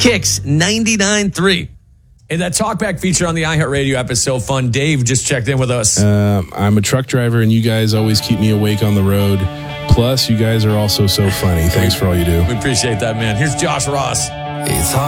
Kicks 99.3. And that talkback feature on the iHeartRadio app is so fun. Dave just checked in with us. I'm a truck driver, and you guys always keep me awake on the road. Plus, you guys are also so funny. Thanks for all you do. We appreciate that, man. Here's Josh Ross. It's